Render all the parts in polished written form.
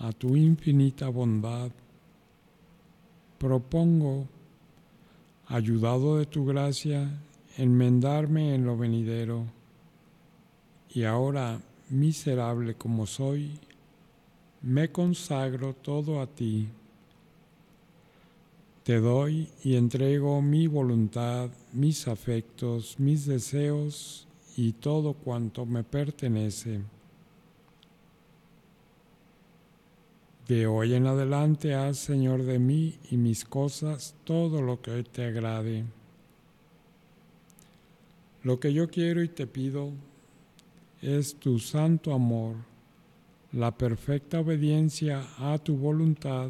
a tu infinita bondad, propongo, ayudado de tu gracia, enmendarme en lo venidero, y ahora, miserable como soy, me consagro todo a ti. Te doy y entrego mi voluntad, mis afectos, mis deseos y todo cuanto me pertenece. De hoy en adelante haz, Señor, de mí y mis cosas todo lo que te agrade. Lo que yo quiero y te pido es tu santo amor, la perfecta obediencia a tu voluntad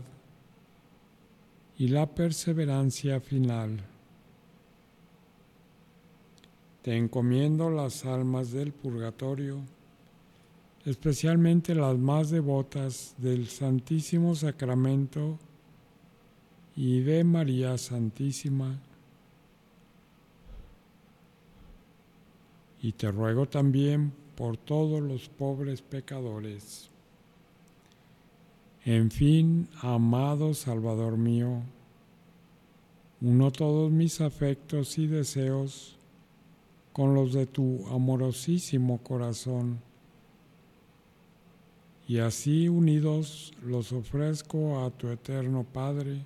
y la perseverancia final. Te encomiendo las almas del purgatorio, especialmente las más devotas del Santísimo Sacramento y de María Santísima, y te ruego también por todos los pobres pecadores. En fin, amado Salvador mío, uno todos mis afectos y deseos con los de tu amorosísimo corazón, y así unidos los ofrezco a tu eterno Padre,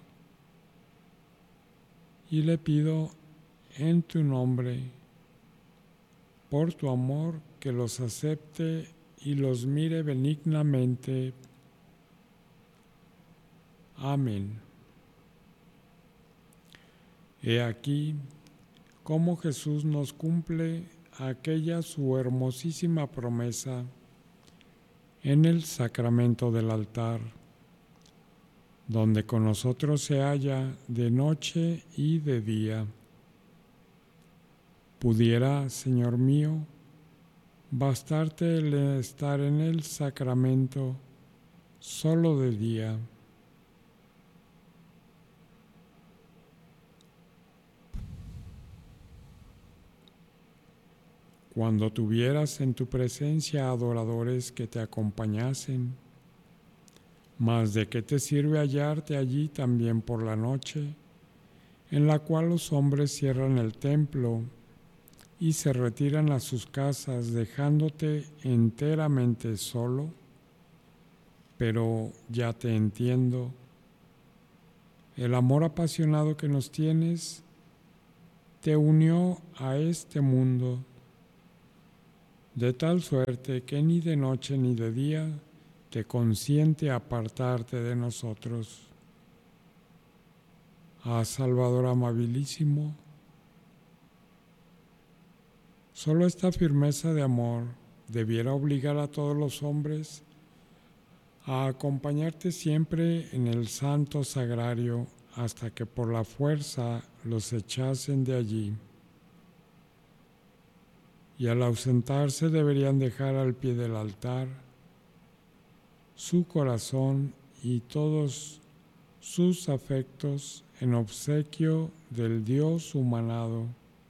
y le pido en tu nombre, por tu amor, que los acepte y los mire benignamente. Amén. He aquí cómo Jesús nos cumple aquella su hermosísima promesa en el sacramento del altar, donde con nosotros se halla de noche y de día. Pudiera, Señor mío, bastarte el estar en el sacramento solo de día. Cuando tuvieras en tu presencia adoradores que te acompañasen, mas ¿de qué te sirve hallarte allí también por la noche, en la cual los hombres cierran el templo y se retiran a sus casas dejándote enteramente solo? Pero ya te entiendo. El amor apasionado que nos tienes te unió a este mundo, de tal suerte que ni de noche ni de día te consiente apartarte de nosotros. Ah, Salvador amabilísimo, solo esta firmeza de amor debiera obligar a todos los hombres a acompañarte siempre en el santo sagrario hasta que por la fuerza los echasen de allí. Y al ausentarse deberían dejar al pie del altar su corazón y todos sus afectos en obsequio del Dios humanado.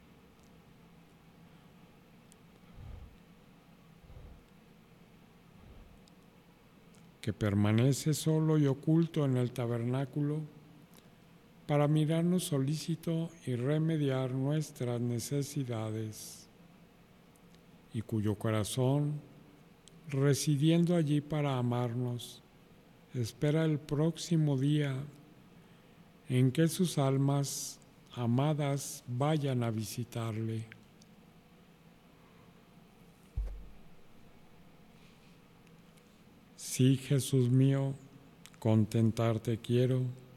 Que permanece solo y oculto en el tabernáculo para mirarnos solícito y remediar nuestras necesidades, y cuyo corazón, residiendo allí para amarnos, espera el próximo día en que sus almas amadas vayan a visitarle. Sí, Jesús mío, contentarte quiero,